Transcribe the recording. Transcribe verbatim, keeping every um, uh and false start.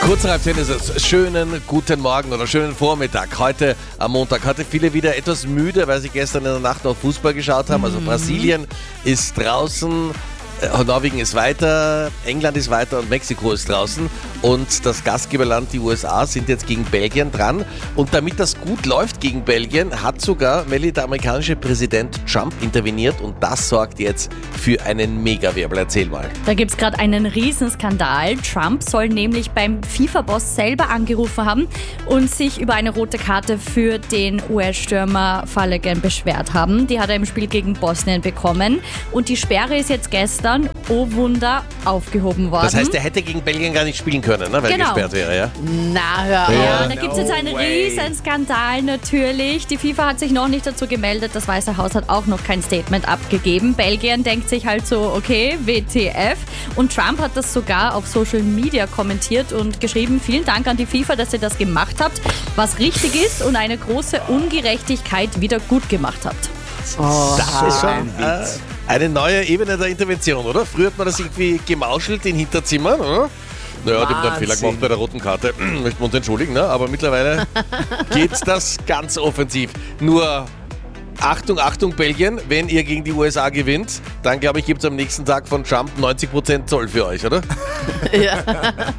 Kurz nach halb zehn ist es. Schönen guten Morgen oder schönen Vormittag. Heute am Montag. Heute viele wieder etwas müde, weil sie gestern in der Nacht noch Fußball geschaut haben. Also Brasilien ist draußen, Norwegen ist weiter, England ist weiter und Mexiko ist draußen. Und das Gastgeberland, die U S A, sind jetzt gegen Belgien dran. Und damit das gut läuft gegen Belgien, hat sogar Melli, der amerikanische Präsident Trump, interveniert. Und das sorgt jetzt für einen Megawirbel. Erzähl mal. Da gibt es gerade einen Riesenskandal. Trump soll nämlich beim FIFA-Boss selber angerufen haben und sich über eine rote Karte für den U S-Stürmer Falligan beschwert haben. Die hat er im Spiel gegen Bosnien bekommen. Und die Sperre ist jetzt gestern, oh Wunder, aufgehoben worden. Das heißt, er hätte gegen Belgien gar nicht spielen können, ne, weil Genau. gesperrt wäre, ja? Na, hör auf. Ja, da gibt es jetzt einen No way. Riesenskandal natürlich. Die FIFA hat sich noch nicht dazu gemeldet. Das Weiße Haus hat auch noch kein Statement abgegeben. Belgien denkt sich halt so, okay, W T F. Und Trump hat das sogar auf Social Media kommentiert und geschrieben, vielen Dank an die FIFA, dass ihr das gemacht habt, was richtig ist und eine große Ungerechtigkeit wieder gut gemacht habt. Oh, Das ist schon ein äh, eine neue Ebene der Intervention, oder? Früher hat man das irgendwie gemauschelt in Hinterzimmern, oder? Naja, die haben da einen Fehler gemacht bei der roten Karte. Möchten wir uns entschuldigen, ne? Aber mittlerweile geht's das ganz offensiv. Nur Achtung, Achtung, Belgien, wenn ihr gegen die U S A gewinnt, dann glaube ich, gibt es am nächsten Tag von Trump neunzig Prozent Zoll für euch, oder? Ja.